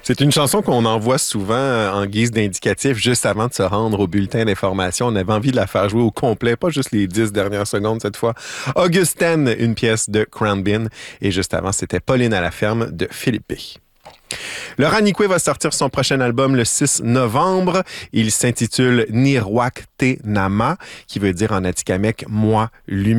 C'est une chanson qu'on envoie souvent en guise d'indicatif juste avant de se rendre au bulletin d'information. On avait envie de la faire jouer au complet, pas juste les 10 dernières secondes cette fois. Augustine, une pièce de Crown Bin. Et juste avant, c'était Pauline à la ferme de Philippe B. Laurent Nicoué va sortir son prochain album le 6 novembre. Il s'intitule Nirwak Te Nama, qui veut dire en atikamekw « moi, lumière ».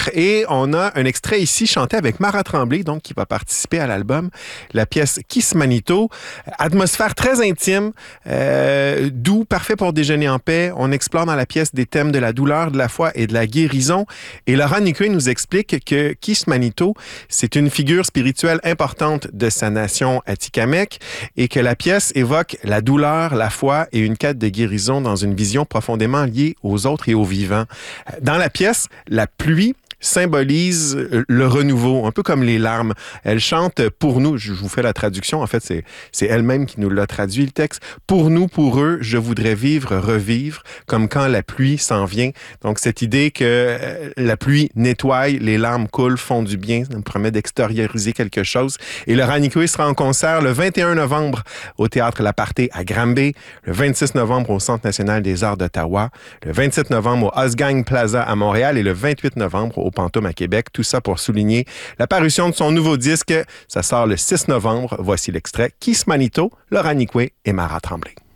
Et on a un extrait ici chanté avec Mara Tremblay, donc qui va participer à l'album. La pièce Kismanito, atmosphère très intime, doux, parfait pour déjeuner en paix. On explore dans la pièce des thèmes de la douleur, de la foi et de la guérison. Et Laurent Nicoué nous explique que Kismanito, c'est une figure spirituelle importante de sa nation atikamekw et que la pièce évoque la douleur, la foi et une quête de guérison dans une vision profondément liée aux autres et aux vivants. Dans la pièce, la pluie symbolise le renouveau, un peu comme les larmes. Elle chante pour nous, je vous fais la traduction, en fait, c'est elle-même qui nous l'a traduit, le texte. Pour nous, pour eux, je voudrais vivre, revivre, comme quand la pluie s'en vient. Donc, cette idée que la pluie nettoie, les larmes coulent, font du bien, ça nous permet d'extérioriser quelque chose. Et Laurent Nicoué sera en concert le 21 novembre au Théâtre L'Aparté à Granby, le 26 novembre au Centre national des arts d'Ottawa, le 27 novembre au Osgang Plaza à Montréal et le 28 novembre au Pantoum à Québec. Tout ça pour souligner la parution de son nouveau disque. Ça sort le 6 novembre. Voici l'extrait Kismanito, Laurent Nicoué et Mara Tremblay.